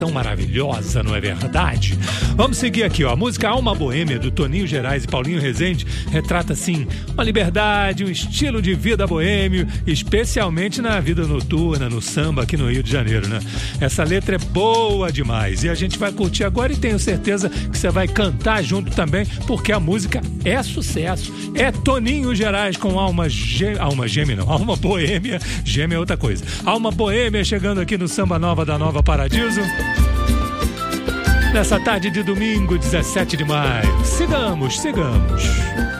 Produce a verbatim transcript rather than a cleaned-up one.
tão maravilhosa, não é verdade? Vamos seguir aqui, ó. A música Alma Boêmia, do Toninho Gerais e Paulinho Rezende, retrata, assim, uma liberdade, um estilo de vida boêmio, especialmente na vida noturna, no samba aqui no Rio de Janeiro, né? Essa letra é boa demais e a gente vai curtir agora e tenho certeza que você vai cantar junto também, porque a música é sucesso. É Toninho Gerais com Alma Gê... Alma Gêmea, não. Alma Boêmia. Gêmea é outra coisa. Alma Boêmia chegando aqui no Samba Nova da Nova Paradiso. Nessa tarde de domingo, dezessete de maio. Sigamos, sigamos.